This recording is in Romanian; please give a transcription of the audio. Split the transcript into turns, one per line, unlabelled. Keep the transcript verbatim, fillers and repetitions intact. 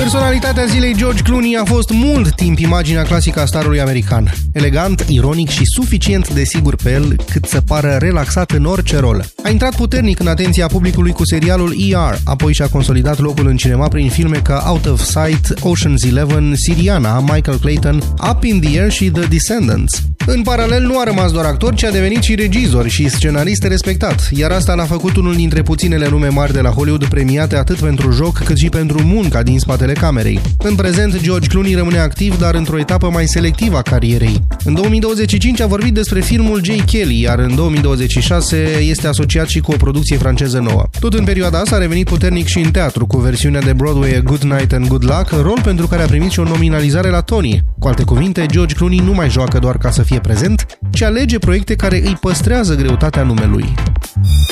Personalitatea zilei, George Clooney, a fost mult timp imaginea clasică a starului american. Elegant, ironic și suficient de sigur pe el cât să pară relaxat în orice rol. A intrat puternic în atenția publicului cu serialul E R, apoi și-a consolidat locul în cinema prin filme ca Out of Sight, Ocean's Eleven, Syriana, Michael Clayton, Up in the Air și The Descendants. În paralel, nu a rămas doar actor, ci a devenit și regizor și scenarist respectat, iar asta l-a făcut unul dintre puținele nume mari de la Hollywood premiate atât pentru joc cât și pentru munca din spatele camerei. În prezent, George Clooney rămâne activ, dar într-o etapă mai selectivă a carierei. În două mii douăzeci și cinci a vorbit despre filmul Jay Kelly, iar în două mii douăzeci și șase este asociat și cu o producție franceză nouă. Tot în perioada asta a revenit puternic și în teatru cu versiunea de Broadway A Good Night and Good Luck, rol pentru care a primit și o nominalizare la Tony. Cu alte cuvinte, George Clooney nu mai joacă doar ca să fie prezent, ci alege proiecte care îi păstrează greutatea numelui.